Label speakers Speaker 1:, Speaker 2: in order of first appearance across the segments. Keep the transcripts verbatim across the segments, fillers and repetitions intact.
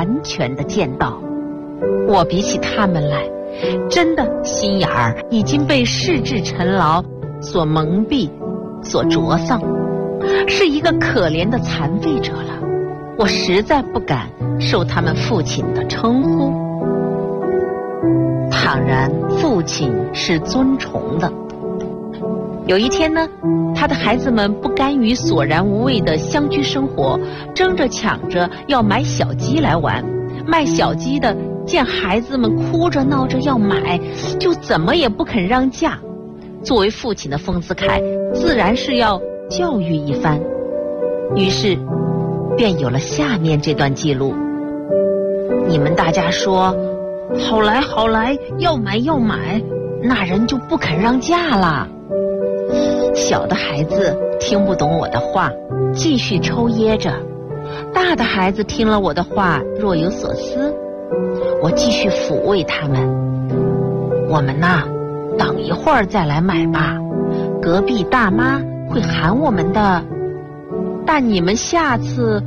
Speaker 1: 完全的见到。我比起他们来，真的心眼儿已经被世事尘劳所蒙蔽，所灼丧，是一个可怜的残废者了。我实在不敢受他们父亲的称呼。倘然父亲是尊崇的，有一天呢，他的孩子们不甘于索然无味的乡居生活，争着抢着要买小鸡来玩。卖小鸡的见孩子们哭着闹着要买，就怎么也不肯让价。作为父亲的丰子恺自然是要教育一番，于是便有了下面这段记录。你们大家说好来好来，要买要买，那人就不肯让价了。小的孩子听不懂我的话，继续抽噎着；大的孩子听了我的话，若有所思。我继续抚慰他们，我们呐，等一会儿再来买吧，隔壁大妈会喊我们的。但你们下次……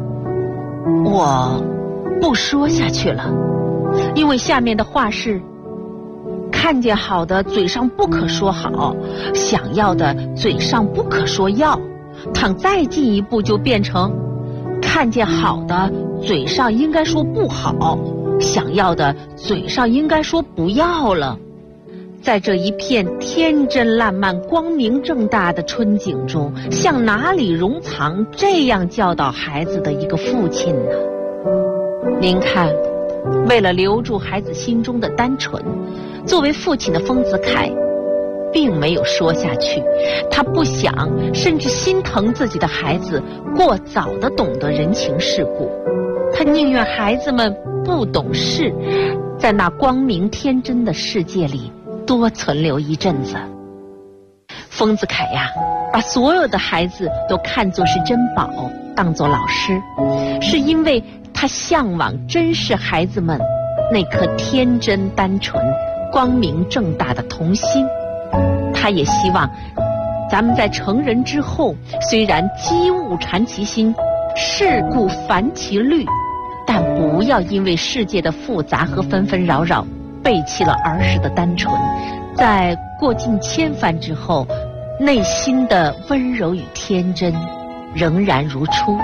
Speaker 1: 我不说下去了，因为下面的话是：看见好的嘴上不可说好，想要的嘴上不可说要。倘再进一步，就变成看见好的嘴上应该说不好，想要的嘴上应该说不要了。在这一片天真烂漫、光明正大的春景中，向哪里容藏这样教导孩子的一个父亲呢？您看，为了留住孩子心中的单纯，作为父亲的丰子恺并没有说下去。他不想，甚至心疼自己的孩子过早地懂得人情世故，他宁愿孩子们不懂事，在那光明天真的世界里多存留一阵子。丰子恺呀，把所有的孩子都看作是珍宝，当作老师，是因为他向往珍视孩子们那颗天真单纯、光明正大的童心。他也希望咱们在成人之后，虽然机务缠其心，世故烦其虑，但不要因为世界的复杂和纷纷扰扰背弃了儿时的单纯，在过尽千帆之后，内心的温柔与天真仍然如初。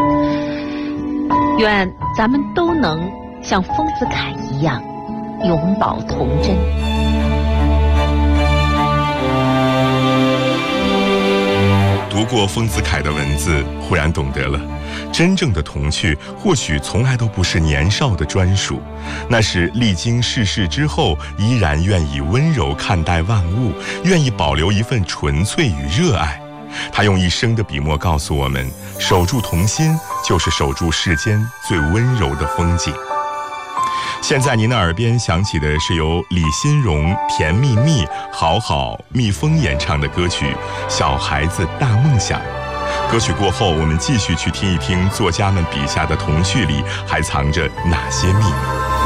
Speaker 1: 愿咱们都能像丰子恺一样永葆童真。
Speaker 2: 读过丰子恺的文字，忽然懂得了，真正的童趣或许从来都不是年少的专属，那是历经世事之后，依然愿意温柔看待万物，愿意保留一份纯粹与热爱。他用一生的笔墨告诉我们，守住童心，就是守住世间最温柔的风景。现在您的耳边响起的是由李新荣、甜蜜蜜、好好、蜜蜂演唱的歌曲《小孩子大梦想》。歌曲过后，我们继续去听一听作家们笔下的童趣里还藏着哪些秘密。